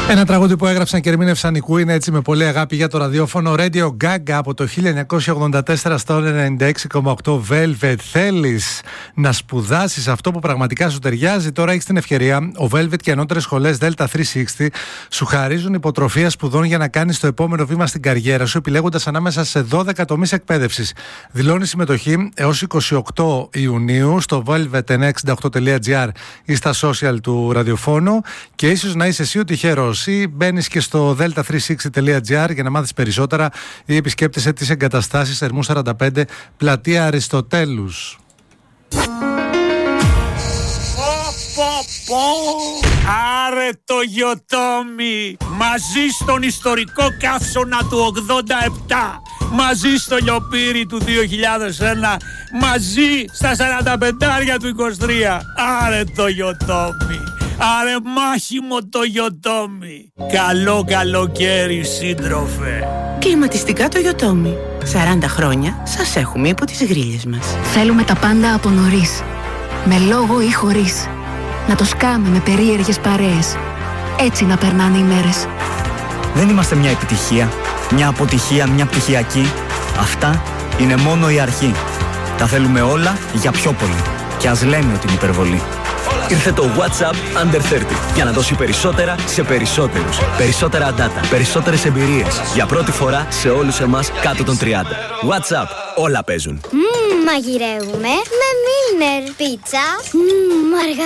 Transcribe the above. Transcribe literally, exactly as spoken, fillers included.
Ένα τραγούδι που έγραψαν και ερμήνευσαν οι Queen έτσι με πολύ αγάπη για το ραδιόφωνο. Radio Gaga από το χίλια εννιακόσια ογδόντα τέσσερα στο ενενήντα έξι κόμμα οκτώ Velvet. Θέλεις να σπουδάσεις αυτό που πραγματικά σου ταιριάζει? Τώρα έχεις την ευκαιρία. Ο Velvet και ανώτερες σχολές Delta τριακόσια εξήντα σου χαρίζουν υποτροφία σπουδών για να κάνεις το επόμενο βήμα στην καριέρα σου, επιλέγοντας ανάμεσα σε δώδεκα τομείς εκπαίδευσης. Δηλώνει συμμετοχή έως είκοσι οκτώ Ιουνίου στο velvet εννιακόσια εξήντα οκτώ τελεία gr ή στα social του ραδιοφώνου, και ίσως να είσαι εσύ ο τυχερός. Ή μπαίνεις και στο delta τριακόσια εξήντα τελεία gr για να μάθεις περισσότερα, ή επισκέπτεσαι τις εγκαταστάσεις Ερμού σαράντα πέντε, πλατεία Αριστοτέλους. Άρε το Γιοτόμι, μαζί στον ιστορικό καύσωνα του ογδόντα επτά, μαζί στο λιοπύρι του δύο χιλιάδες ένα, μαζί στα σαράντα πεντάρια του είκοσι τρία. Άρε το Γιοτόμι, άρε μάχημο το Γιοτόμι. Καλό καλοκαίρι σύντροφε. Κλιματιστικά το Γιοτόμι. σαράντα χρόνια σας έχουμε υπό τις γρίλες μας. Θέλουμε τα πάντα από νωρίς, με λόγο ή χωρίς. Να το σκάμε με περίεργες παρέες. Έτσι να περνάνε οι μέρες. Δεν είμαστε μια επιτυχία, μια αποτυχία, μια πτυχιακή. Αυτά είναι μόνο η αρχή. Τα θέλουμε όλα για πιο πολύ. Και ας λέμε ότι είναι υπερβολή. Ήρθε το WhatsApp Under τριάντα για να δώσει περισσότερα σε περισσότερους. Περισσότερα data, περισσότερες εμπειρίες. Για πρώτη φορά σε όλους εμάς κάτω των τριάντα. WhatsApp, όλα παίζουν. Μμμ, μαγειρεύουμε με Milner. Πίτσα, μμμ,